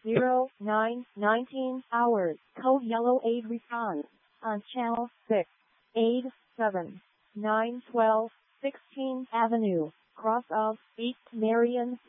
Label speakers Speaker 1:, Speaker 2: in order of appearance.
Speaker 1: 0919 hours. Code yellow aid response on channel 6. Aid 7 912 16th Avenue, cross of East Marion